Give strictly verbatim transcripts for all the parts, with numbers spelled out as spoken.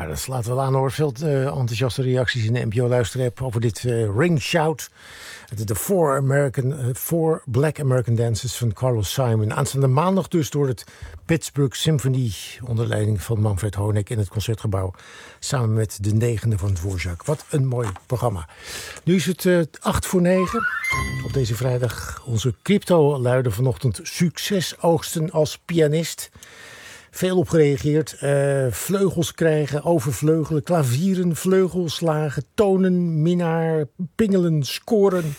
Ja, dat slaat wel aan hoor. Veel uh, enthousiaste reacties in de N P O-luisterapp over dit uh, Ring Shout. De Four, American, uh, Four Black American Dances van Carlos Simon. Aanstaande maandag dus door het Pittsburgh Symphony onder leiding van Manfred Honeck in het Concertgebouw. Samen met de negende van Dvorak. Wat een mooi programma. Nu is het uh, acht voor negen. Op deze vrijdag onze crypto luidde vanochtend succes oogsten als pianist. Veel op gereageerd. Uh, vleugels krijgen, overvleugelen, klavieren, vleugelslagen, tonen, minnaar, pingelen, scoren.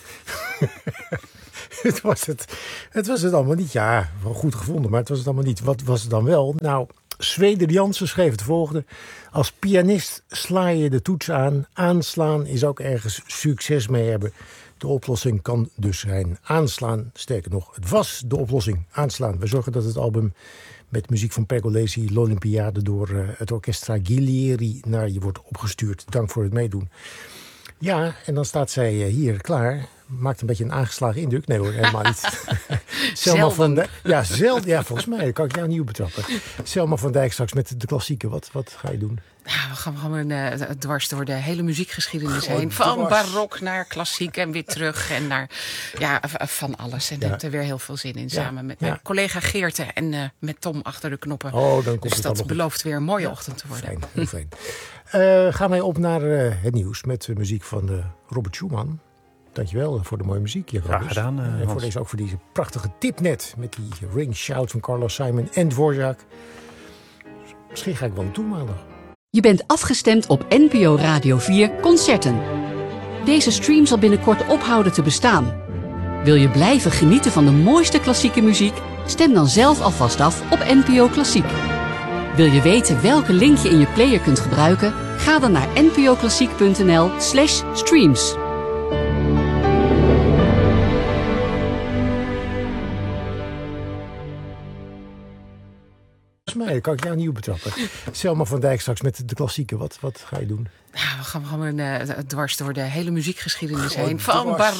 het, was het, het was het allemaal niet. Ja, wel goed gevonden, maar het was het allemaal niet. Wat was het dan wel? Nou, Zweder Jansen schreef het volgende. Als pianist sla je de toets aan. Aanslaan is ook ergens succes mee hebben. De oplossing kan dus zijn aanslaan. Sterker nog, het was de oplossing. Aanslaan. We zorgen dat het album met muziek van Pergolesi, l'Olympiade, door uh, het Orchestra Ghilieri naar je wordt opgestuurd. Dank voor het meedoen. Ja, en dan staat zij uh, hier klaar. Maakt een beetje een aangeslagen indruk. Nee hoor, helemaal niet. Selma van Dijk. Ja, zelden. Ja, volgens mij. Dat kan ik jou nieuw betrappen. Selma van Dijk straks met de klassieken. Wat, wat ga je doen? Nou, we gaan gewoon uh, dwars door de hele muziekgeschiedenis heen. Van dwars. Barok naar klassiek en weer terug. En naar ja, van alles. En ik ja. heb er weer heel veel zin in. Samen ja. met ja. mijn collega Geerte en uh, met Tom achter de knoppen. Oh, dan komt dus het dat belooft weer een mooie ja. ochtend te worden. Fijn, heel fijn. uh, gaan wij op naar uh, het nieuws met uh, muziek van uh, Robert Schumann. Dankjewel voor de mooie muziek. Hier, Graag gedaan. Uh, en voor deze, ook voor deze prachtige tip net. Met die Ring Shout van Carlos Simon en Dvorak. Misschien ga ik wel naartoe maandag. Je bent afgestemd op N P O Radio vier Concerten. Deze stream zal binnenkort ophouden te bestaan. Wil je blijven genieten van de mooiste klassieke muziek? Stem dan zelf alvast af op N P O Klassiek. Wil je weten welke link je in je player kunt gebruiken? Ga dan naar npoklassiek.nl slash streams. Mij, kan ik jou nieuw betrappen. Selma van Dijk straks met de klassieken. Wat, wat ga je doen? Nou, we gaan gewoon uh, dwars door de hele muziekgeschiedenis heen. Van Barok